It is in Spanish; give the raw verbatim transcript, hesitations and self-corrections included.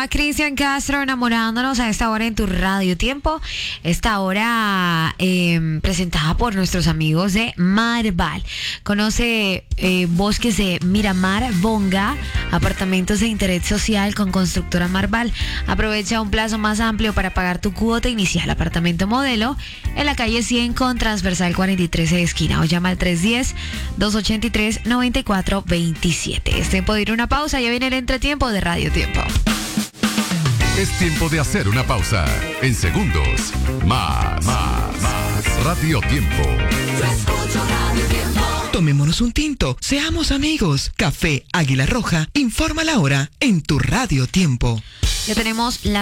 Cristian Castro enamorándonos a esta hora en tu Radio Tiempo. Esta hora eh, presentada por nuestros amigos de Marval. Conoce eh, bosques de Miramar, Bonga, apartamentos de interés social con constructora Marval. Aprovecha un plazo más amplio para pagar tu cuota inicial. Apartamento modelo en la calle cien con transversal cuarenta y tres de esquina. O llama al tres uno cero, dos ocho tres, nueve cuatro dos siete. Es tiempo de ir a una pausa. Ya viene el entretiempo de Radio Tiempo. Es tiempo de hacer una pausa. En segundos, más, más, más. Radio Tiempo. Tomémonos un tinto, seamos amigos. Café Águila Roja, informa la hora en tu Radio Tiempo. Ya tenemos la